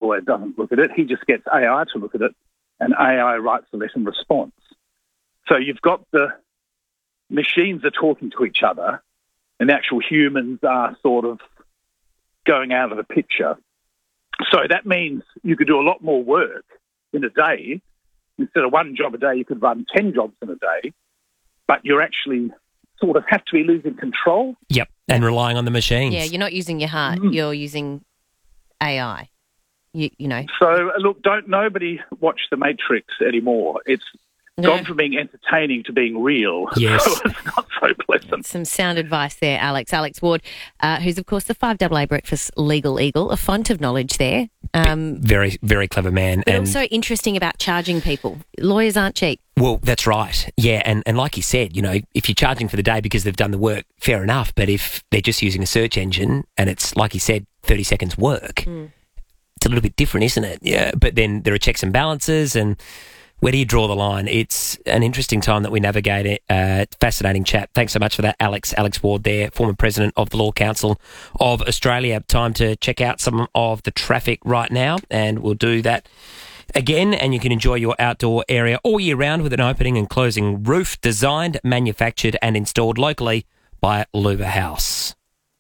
lawyer doesn't look at it. He just gets AI to look at it, and AI writes the letter in response. So you've got the machines are talking to each other, and the actual humans are sort of going out of the picture. So that means you could do a lot more work in a day. Instead of one job a day, you could run 10 jobs in a day, but you're actually sort of have to be losing control. Yep, and relying on the machines. Yeah, you're not using your heart, you're using AI, you know. So, look, nobody watch The Matrix anymore. It's gone from being entertaining to being real. Yes. So it's not so pleasant. Some sound advice there, Alex. Alex Ward, who's, of course, the 5AA Breakfast Legal Eagle, a font of knowledge there. Very, very clever man. But also interesting about charging people. Lawyers aren't cheap. Well, that's right. Yeah, and like you said, you know, if you're charging for the day because they've done the work, fair enough. But if they're just using a search engine and it's, like you said, 30 seconds work, it's a little bit different, isn't it? Yeah. But then there are checks and balances, and where do you draw the line? It's an interesting time that we navigate it. Fascinating chat. Thanks so much for that, Alex. Alex Ward there, former president of the Law Council of Australia. Time to check out some of the traffic right now, and we'll do that again. And you can enjoy your outdoor area all year round with an opening and closing roof designed, manufactured and installed locally by Luva House.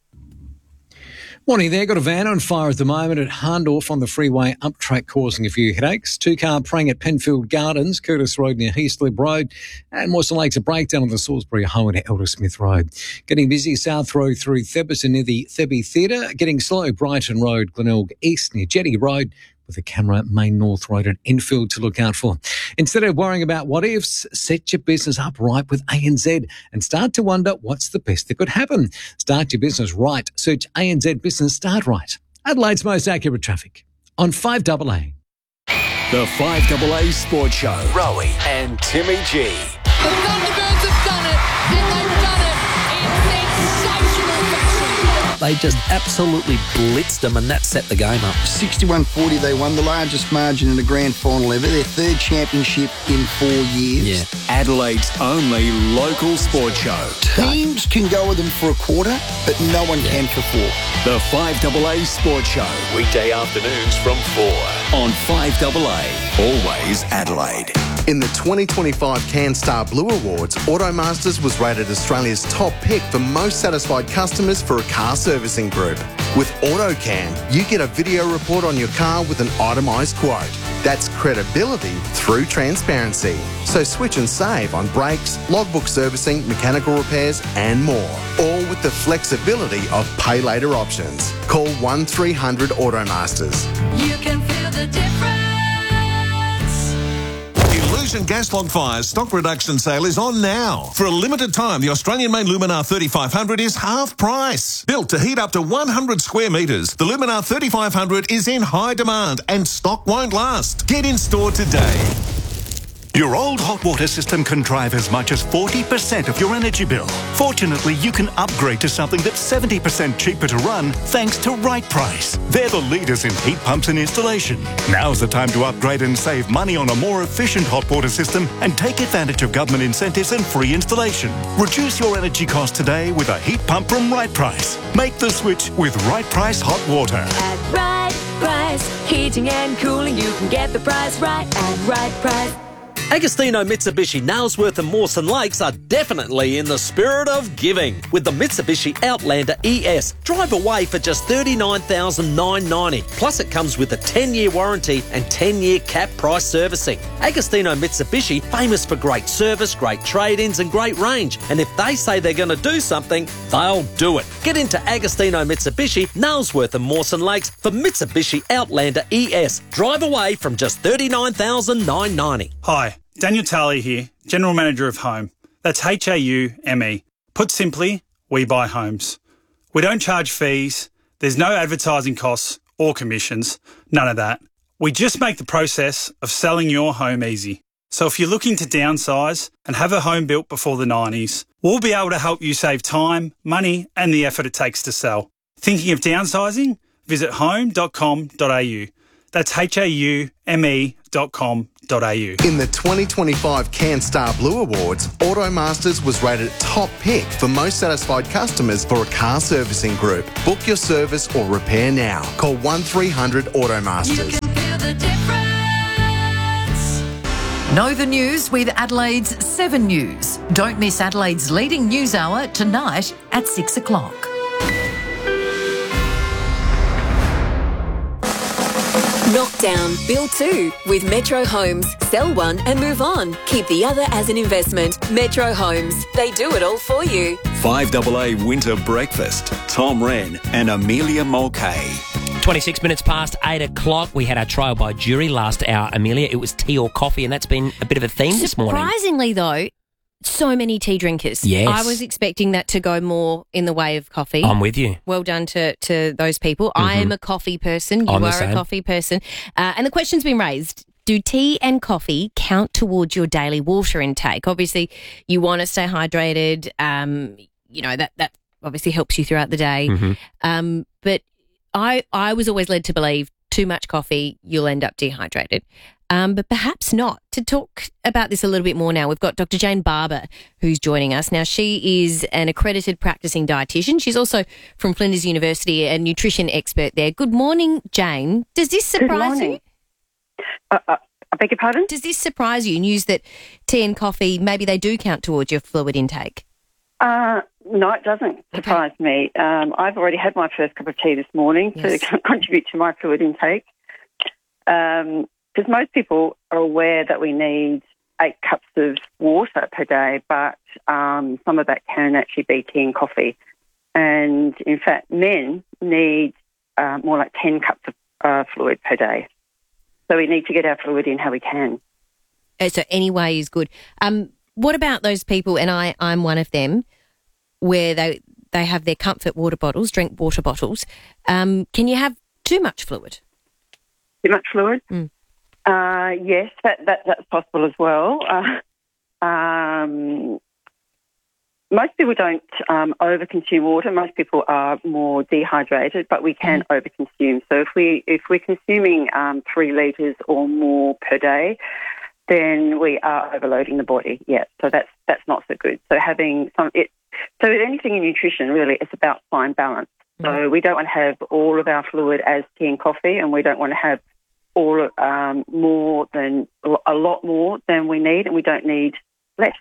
Morning there. Got a van on fire at the moment at Harndorf on the freeway up track, causing a few headaches. 2-car praying at Penfield Gardens, Curtis Road near Heaslip Road, and Mawson Lakes a breakdown on the Salisbury Highway to Eldersmith Road. Getting busy South Road through Theberton near the Thebe Theatre. Getting slow Brighton Road, Glenelg East near Jetty Road, with a camera Main North Road at Enfield to look out for. Instead of worrying about what ifs, set your business up right with ANZ and start to wonder what's the best that could happen. Start your business right. Search ANZ Business Start Right. Adelaide's most accurate traffic on 5AA. The 5AA Sports Show. Rowie and Timmy G. The Thunderbirds have done it, and they've done it in sensational fashion. They just absolutely blitzed them, and that set the game up. 61-40, they won the largest margin in a grand final ever. Their third championship in 4 years. Yeah. Adelaide only local sports show. Teams can go with them for a quarter, but no one can for 4. The 5AA Sports Show. Weekday afternoons from 4 on 5AA. Always Adelaide. In the 2025 CanStar Blue Awards, Automasters was rated Australia's top pick for most satisfied customers for a car servicing group. With AutoCan, you get a video report on your car with an itemised quote. That's credibility through transparency. So switch and save on brakes, logbook servicing, mechanical repairs and more. All with the flexibility of pay later options. Call 1300 Automasters. You can feel the difference. Illusion gas log fires stock reduction sale is on now. For a limited time, the Australian-made Luminar 3500 is half price. Built to heat up to 100 square metres, the Luminar 3500 is in high demand and stock won't last. Get in store today. Your old hot water system can drive as much as 40% of your energy bill. Fortunately, you can upgrade to something that's 70% cheaper to run thanks to Right Price. They're the leaders in heat pumps and installation. Now's the time to upgrade and save money on a more efficient hot water system and take advantage of government incentives and free installation. Reduce your energy cost today with a heat pump from Right Price. Make the switch with Right Price Hot Water. At Right Price, heating and cooling, you can get the price right at Right Price. Agostino Mitsubishi, Nailsworth and Mawson Lakes are definitely in the spirit of giving. With the Mitsubishi Outlander ES, drive away for just $39,990. Plus it comes with a 10-year warranty and 10-year cap price servicing. Agostino Mitsubishi, famous for great service, great trade-ins and great range. And if they say they're going to do something, they'll do it. Get into Agostino Mitsubishi, Nailsworth and Mawson Lakes for Mitsubishi Outlander ES. Drive away from just $39,990. Hi, Daniel Talley here, General Manager of Home. That's HAUME. Put simply, we buy homes. We don't charge fees, there's no advertising costs or commissions, none of that. We just make the process of selling your home easy. So if you're looking to downsize and have a home built before the 90s, we'll be able to help you save time, money and the effort it takes to sell. Thinking of downsizing? Visit home.com.au. That's HAUME.com.au. In the 2025 CanStar Blue Awards, Automasters was rated top pick for most satisfied customers for a car servicing group. Book your service or repair now. Call 1300 Automasters. the difference. Know the news with Adelaide's 7 News. Don't miss Adelaide's leading news hour tonight at 6 o'clock. Knockdown, build 2 with Metro Homes. Sell one and move on. Keep the other as an investment. Metro Homes. They do it all for you. 5AA Winter Breakfast. Tom Wren and Amelia Mulcahy. 26 minutes past 8 o'clock. We had our trial by jury last hour, Amelia. It was tea or coffee, and that's been a bit of a theme this morning. Surprisingly, though, so many tea drinkers. Yes. I was expecting that to go more in the way of coffee. I'm with you. Well done to those people. I am a coffee person. You I'm the are same. a coffee person. And the question's been raised. Do tea and coffee count towards your daily water intake? Obviously, you want to stay hydrated. That obviously helps you throughout the day. But I was always led to believe too much coffee, you'll end up dehydrated. But perhaps not. To talk about this a little bit more now, we've got Dr. Jane Barber, who's joining us. Now, she is an accredited practicing dietitian. She's also from Flinders University, a nutrition expert there. Good morning, Jane. Does this surprise you? I beg your pardon? Does this surprise you, news that tea and coffee, maybe they do count towards your fluid intake? No, it doesn't surprise me. I've already had my first cup of tea this morning to contribute to my fluid intake. Because most people are aware that we need 8 cups of water per day, but some of that can actually be tea and coffee. And in fact, men need more like 10 cups of fluid per day. So we need to get our fluid in how we can. So any way is good. What about those people, and I'm one of them, where they have their comfort water bottles, drink water bottles. Can you have too much fluid? Too much fluid? Yes, that's possible as well. Most people don't overconsume water. Most people are more dehydrated, but we can overconsume. So if we're consuming 3 litres or more per day, then we are overloading the body. Yeah, so that's not so good. So having so anything in nutrition really is about fine balance. So we don't want to have all of our fluid as tea and coffee, and we don't want to have all a lot more than we need, and we don't need less.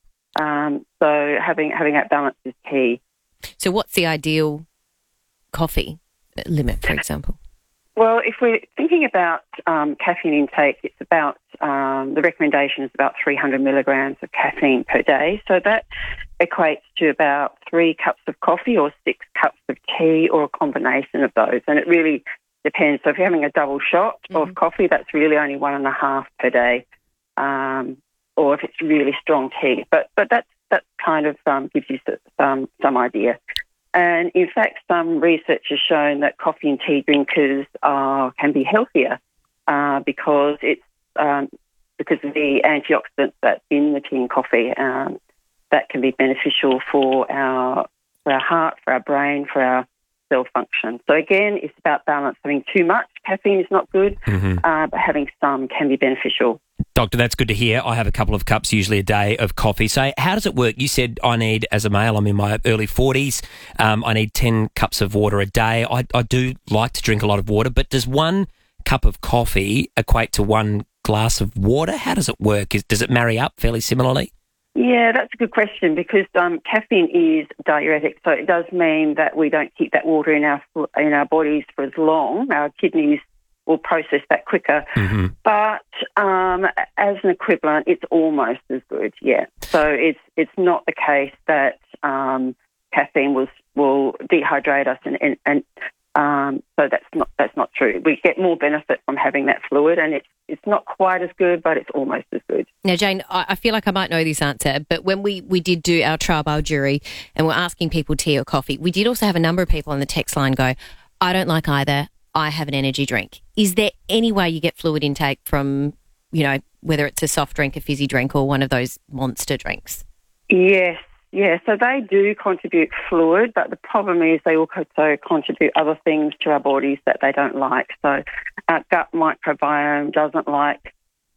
So having that balance is key. So what's the ideal coffee limit, for example? Well, if we're thinking about caffeine intake, it's about the recommendation is about 300 milligrams of caffeine per day. So that equates to about 3 cups of coffee or 6 cups of tea, or a combination of those. And it really depends. So if you're having a double shot of coffee, that's really only 1.5 per day, or if it's really strong tea. But that kind of gives you some idea. And in fact, some research has shown that coffee and tea drinkers can be healthier because of the antioxidants that's in the tea and coffee. That can be beneficial for our heart, for our brain, for our cell function. So again, it's about balance. Having too much caffeine is not good, but having some can be beneficial. Doctor, that's good to hear. I have a couple of cups usually a day of coffee. So how does it work? You said I need, as a male, I'm in my early 40s, I need 10 cups of water a day. I do like to drink a lot of water, but does 1 cup of coffee equate to 1 glass of water? How does it work? Does it marry up fairly similarly? Yeah, that's a good question, because caffeine is diuretic, so it does mean that we don't keep that water in our bodies for as long. Our kidneys will process that quicker. But as an equivalent, it's almost as good. Yeah, so it's not the case that caffeine will dehydrate us, and so that's not true. We get more benefit from having that fluid, and it's not quite as good, but it's almost as good. Now, Jane, I feel like I might know this answer, but when we did do our trial by jury and we're asking people tea or coffee, we did also have a number of people on the text line go, I don't like either, I have an energy drink. Is there any way you get fluid intake from, whether it's a soft drink, a fizzy drink, or one of those monster drinks? Yes. Yeah, so they do contribute fluid, but the problem is they also contribute other things to our bodies that they don't like. So our gut microbiome doesn't like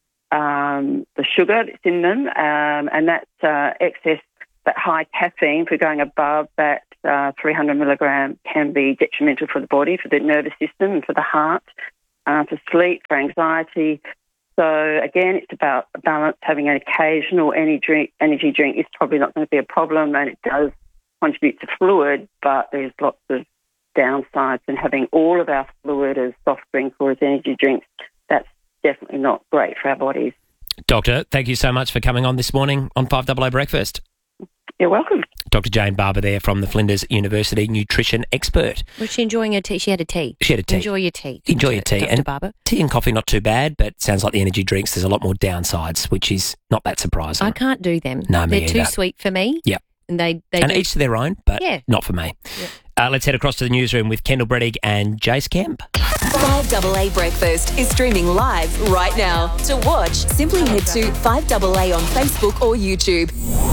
the sugar that's in them, and that excess, that high caffeine, if we're going above that 300 milligram, can be detrimental for the body, for the nervous system and for the heart. for sleep, for anxiety. So again, it's about a balance. Having an occasional energy drink is probably not going to be a problem, and it does contribute to fluid, but there's lots of downsides, and having all of our fluid as soft drink or as energy drinks, that's definitely not great for our bodies. Doctor, thank you so much for coming on this morning on 5AA Breakfast. You're welcome. Dr. Jane Barber there from the Flinders University nutrition expert. Was she enjoying her tea? She had a tea. She had a tea. Enjoy your tea. Enjoy your tea. Dr. And Barber. Tea and coffee, not too bad, but sounds like the energy drinks, there's a lot more downsides, which is not that surprising. I can't do them. No, me They're too either. sweet for me. Yep. And they and do. each to their own, but not for me. Yep. Let's head across to the newsroom with Kendall Brettig and Jace Kemp. 5AA Breakfast is streaming live right now. To watch, simply head to 5AA on Facebook or YouTube.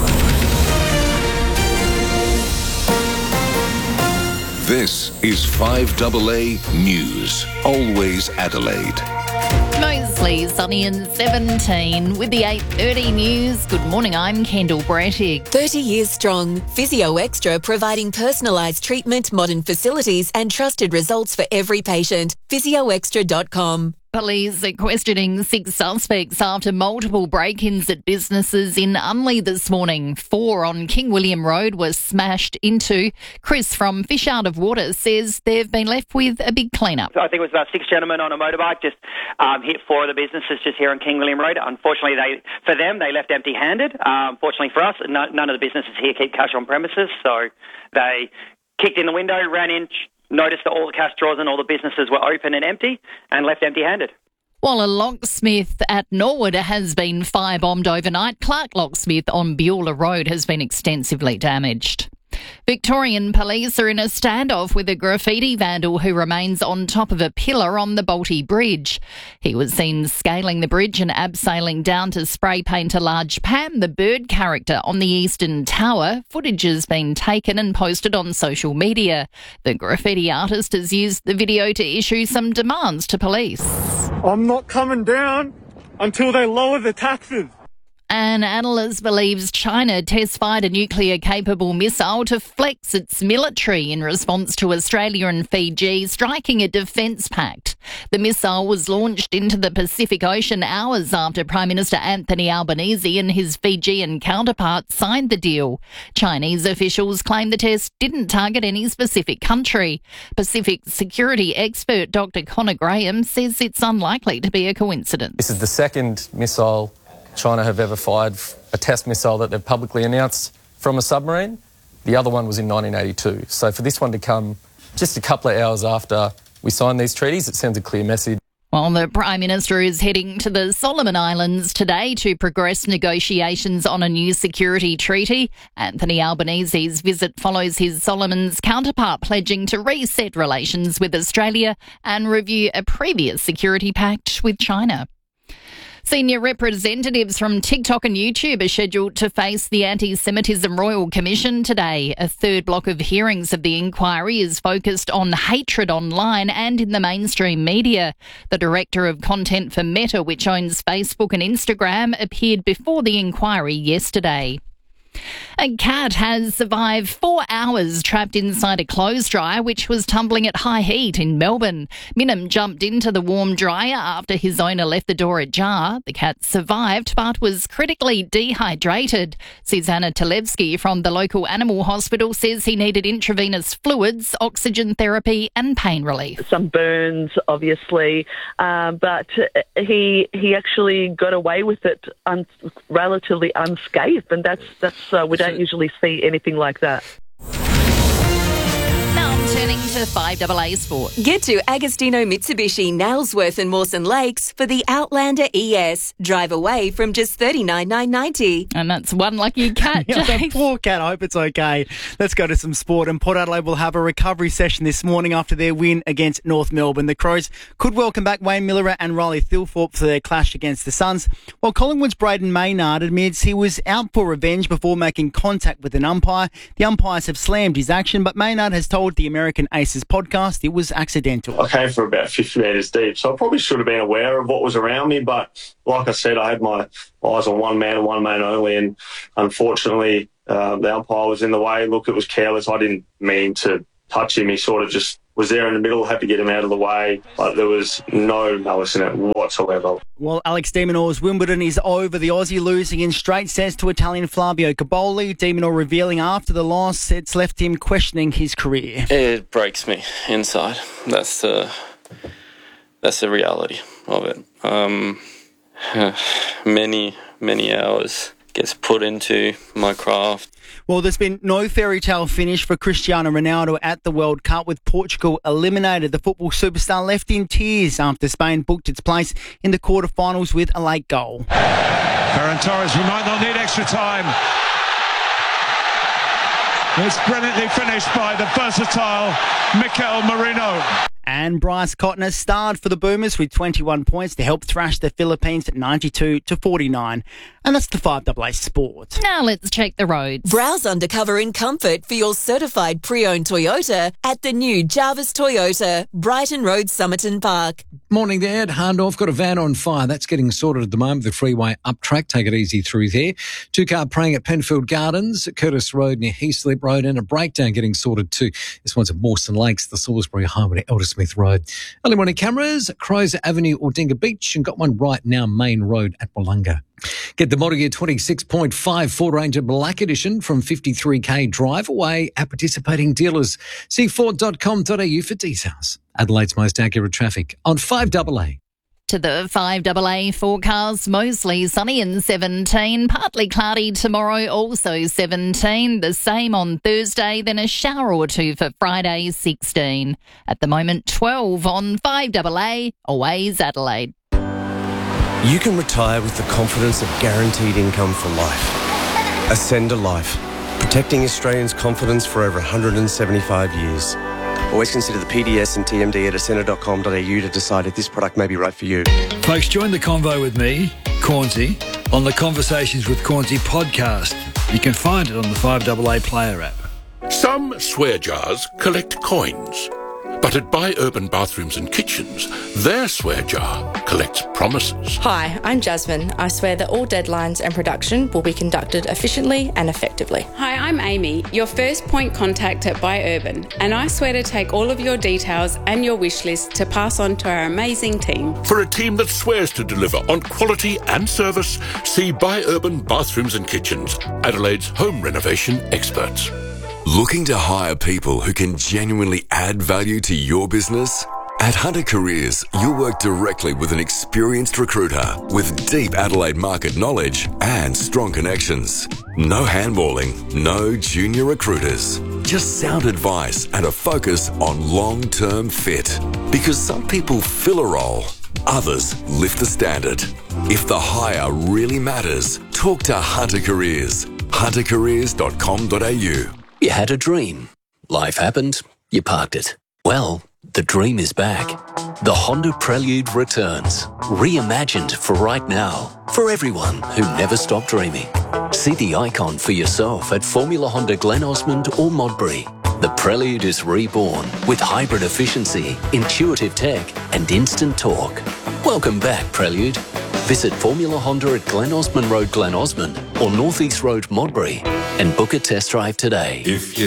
This is 5AA News. Always Adelaide. Mostly sunny and 17 with the 8:30 news. Good morning, I'm Kendall Brettig. 30 years strong. Physio Extra providing personalised treatment, modern facilities and trusted results for every patient. PhysioExtra.com. Police are questioning 6 suspects after multiple break-ins at businesses in Unley this morning. 4 on King William Road were smashed into. Chris from Fish Out of Water says they've been left with a big clean-up. I think it was about 6 gentlemen on a motorbike just hit 4 of the businesses just here on King William Road. Unfortunately, they left empty-handed. Fortunately for us, none of the businesses here keep cash on premises, so they kicked in the window, ran in, noticed that all the cash drawers and all the businesses were open and empty, and left empty-handed. While a locksmith at Norwood has been firebombed overnight, Clark Locksmith on Beulah Road has been extensively damaged. Victorian police are in a standoff with a graffiti vandal who remains on top of a pillar on the Bolte Bridge. He was seen scaling the bridge and abseiling down to spray paint a large Pam the bird character on the eastern tower. Footage has been taken and posted on social media. The graffiti artist has used the video to issue some demands to police. I'm not coming down until they lower the taxes. An analyst believes China test-fired a nuclear-capable missile to flex its military in response to Australia and Fiji striking a defence pact. The missile was launched into the Pacific Ocean hours after Prime Minister Anthony Albanese and his Fijian counterpart signed the deal. Chinese officials claim the test didn't target any specific country. Pacific security expert Dr. Connor Graham says it's unlikely to be a coincidence. This is the second missile China have ever fired, a test missile that they've publicly announced from a submarine. The other one was in 1982. So for this one to come just a couple of hours after we signed these treaties, it sends a clear message. Well, the Prime Minister is heading to the Solomon Islands today to progress negotiations on a new security treaty. Anthony Albanese's visit follows his Solomon's counterpart pledging to reset relations with Australia and review a previous security pact with China. Senior representatives from TikTok and YouTube are scheduled to face the Anti-Semitism Royal Commission today. A third block of hearings of the inquiry is focused on hatred online and in the mainstream media. The director of content for Meta, which owns Facebook and Instagram, appeared before the inquiry yesterday. A cat has survived 4 hours trapped inside a clothes dryer which was tumbling at high heat in Melbourne. Minim jumped into the warm dryer after his owner left the door ajar. The cat survived but was critically dehydrated. Susanna Talevsky from the local animal hospital says he needed intravenous fluids, oxygen therapy and pain relief. Some burns, obviously, but he actually got away with it relatively unscathed, and that's we don't usually see anything like that. Now I'm turning to 5AA Sport. Get to Agostino Mitsubishi, Nailsworth and Mawson Lakes for the Outlander ES. Drive away from just $39,990. And that's one lucky cat. The poor cat. I hope it's okay. Let's go to some sport. And Port Adelaide will have a recovery session this morning after their win against North Melbourne. The Crows could welcome back Wayne Miller and Riley Thilthorpe for their clash against the Suns, while Collingwood's Braden Maynard admits he was out for revenge before making contact with an umpire. The umpires have slammed his action, but Maynard has told the American Aces podcast it was accidental. I came from about 50 metres deep, so I probably should have been aware of what was around me, but like I said, I had my eyes on one man and one man only, and unfortunately the umpire was in the way. Look, it was careless. I didn't mean to touch him. He sort of just was there in the middle, had to get him out of the way, but there was no malice in it whatsoever. Well, Alex de Minaur's Wimbledon is over. The Aussie losing in straight sets to Italian Flavio Caboli. De Minaur revealing after the loss it's left him questioning his career. It breaks me inside. That's the reality of it. Many hours gets put into my craft. Well, there's been no fairy tale finish for Cristiano Ronaldo at the World Cup, with Portugal eliminated. The football superstar left in tears after Spain booked its place in the quarterfinals with a late goal. Ferran Torres, we might not need extra time. It's brilliantly finished by the versatile Mikel Merino. And Bryce Cotner starred for the Boomers with 21 points to help thrash the Philippines at 92-49. And that's the 5AA Sport. Now let's check the roads. Browse undercover in comfort for your certified pre-owned Toyota at the new Jarvis Toyota, Brighton Road, Somerton Park. Morning there at Hahndorf. Got a van on fire. That's getting sorted at the moment. The freeway up track. Take it easy through there. Two-car praying at Penfield Gardens, Curtis Road near Heathslip Road, and a breakdown getting sorted too. This one's at Mawson Lakes, the Salisbury Highway to Eldersmith Road. Early morning cameras, Crozer Avenue, Ordinga Beach, and got one right now, Main Road at Wollonga. Get the model year 26.5 Ford Ranger Black Edition from 53k drive away at participating dealers. See Ford.com.au for details. Adelaide's most accurate traffic on 5AA. To the 5AA forecast, mostly sunny and 17, partly cloudy tomorrow, also 17, the same on Thursday, then a shower or two for Friday, 16. At the moment, 12 on 5AA, always Adelaide. You can retire with the confidence of guaranteed income for life. Ascender Life, protecting Australians' confidence for over 175 years. Always consider the PDS and TMD at ascender.com.au to decide if this product may be right for you. Folks, join the convo with me, Cornsey, on the Conversations with Cornsey podcast. You can find it on the 5AA Player app. Some swear jars collect coins. But at Buy Urban Bathrooms and Kitchens, their swear jar collects promises. Hi, I'm Jasmine. I swear that all deadlines and production will be conducted efficiently and effectively. Hi, I'm Amy, your first point contact at Buy Urban, and I swear to take all of your details and your wish list to pass on to our amazing team. For a team that swears to deliver on quality and service, see Buy Urban Bathrooms and Kitchens, Adelaide's home renovation experts. Looking to hire people who can genuinely add value to your business? At Hunter Careers, you'll work directly with an experienced recruiter with deep Adelaide market knowledge and strong connections. No handballing, no junior recruiters. Just sound advice and a focus on long-term fit. Because some people fill a role, others lift the standard. If the hire really matters, talk to Hunter Careers. huntercareers.com.au. You had a dream. Life happened. You parked it. Well, the dream is back. The Honda Prelude returns. Reimagined for right now. For everyone who never stopped dreaming. See the icon for yourself at Formula Honda Glen Osmond or Modbury. The Prelude is reborn with hybrid efficiency, intuitive tech and instant torque. Welcome back, Prelude. Visit Formula Honda at Glen Osmond Road, Glen Osmond or North East Road, Modbury and book a test drive today.